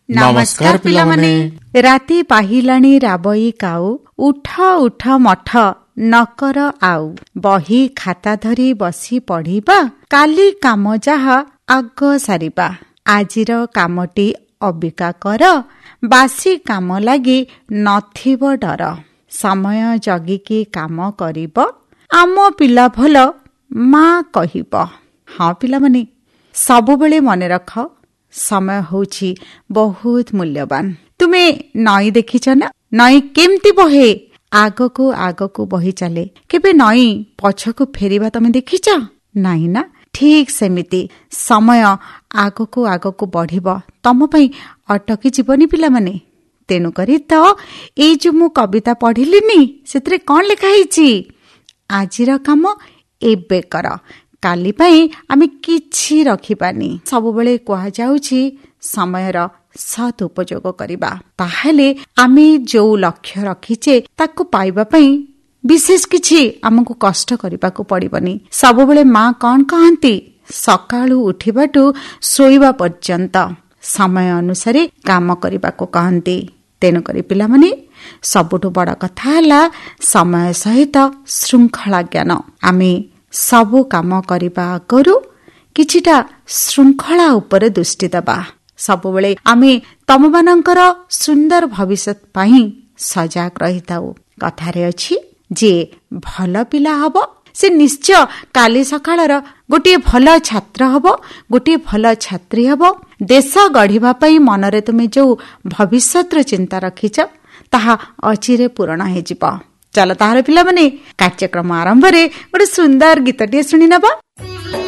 ନମସ୍କାର ପିଲାମାନେ। ରାତି ପାହିଲାଣି ରାବଇ କାଉ, ଉଠ ଉଠ ମଠ ନକର ଆଉ। ବହି ଖାତା ଧରି ବସି ପଢିବା, କାଲି କାମ ଯାହା ଆଗ ସାରିବା। ଆଜିର କାମଟି ଅବିକା କର, ବାସି କାମ ଲାଗି ନଥିବ ଡର। ସମୟ ଜଗିକି କାମ କରିବ, ଆମ ପିଲା ଭଲ ମା କହିବ। ହଁ ପିଲାମାନେ, ସବୁବେଳେ ମନେ ରଖ, ସମୟ ହେଉଛି ବହୁତ ମୂଲ୍ୟବାନ। ତୁମେ ନଈ ଦେଖିଛ ନା? ନଈ କେମିତି ବହେ? ଆଗକୁ ଆଗକୁ ବହି ଚାଲେ। କେବେ ନଈ ପଛକୁ ଫେରିବା ତମେ ଦେଖିଛ? ନାହିଁ ନା? ଠିକ୍ ସେମିତି ସମୟ ଆଗକୁ ଆଗକୁ ବଢିବ, ତମ ପାଇଁ ଅଟକି ଯିବନି ପିଲାମାନେ। ତେଣୁକରି ତ ଏଇ ଯୋଉ ମୁଁ କବିତା ପଢିଲିନି, ସେଥିରେ କ'ଣ ଲେଖା ହେଇଛି? ଆଜିର କାମ ଏବେ କର, କାଲି ପାଇଁ ଆମେ କିଛି ରଖିବାନି। ସବୁବେଳେ କୁହାଯାଉଛି ସମୟର ସତ୍ ଉପଯୋଗ କରିବା। ତାହେଲେ ଆମେ ଯୋଉ ଲକ୍ଷ୍ୟ ରଖିଛେ ତାକୁ ପାଇବା ପାଇଁ ବିଶେଷ କିଛି ଆମକୁ କଷ୍ଟ କରିବାକୁ ପଡିବନି। ସବୁବେଳେ ମା କ'ଣ କହନ୍ତି? ସକାଳୁ ଉଠିବାଠୁ ଶୋଇବା ପର୍ଯ୍ୟନ୍ତ ସମୟ ଅନୁସାରେ କାମ କରିବାକୁ କହନ୍ତି। ତେଣୁକରି ପିଲାମାନେ, ସବୁଠୁ ବଡ଼ କଥା ହେଲା ସମୟ ସହିତ ଶୃଙ୍ଖଳା ଜ୍ଞାନ। ଆମେ ସବୁ କାମ କରିବା ଆଗରୁ କିଛିଟା ଶୃଙ୍ଖଳା ଉପରେ ଦୃଷ୍ଟି ଦେବା। ସବୁବେଳେ ଆମେ ତମମାନଙ୍କର ସୁନ୍ଦର ଭବିଷ୍ୟତ ପାଇଁ ସଜାଗ ରହିଥାଉ। କଥାରେ ଅଛି, ଯିଏ ଭଲ ପିଲା ହବ ସେ ନିଶ୍ଚୟ କାଲି ସକାଳର ଗୋଟିଏ ଭଲ ଛାତ୍ର ହବ, ଗୋଟିଏ ଭଲ ଛାତ୍ରୀ ହବ। ଦେଶ ଗଢ଼ିବା ପାଇଁ ମନରେ ତୁମେ ଯୋଉ ଭବିଷ୍ୟତର ଚିନ୍ତା ରଖିଛ, ତାହା ଅଚିରେ ପୂରଣ ହେଇଯିବ। ଚାଲ ତାହେଲେ ପିଲାମାନେ, କାର୍ଯ୍ୟକ୍ରମ ଆରମ୍ଭରେ ଗୋଟେ ସୁନ୍ଦର ଗୀତଟିଏ ଶୁଣି ନେବା।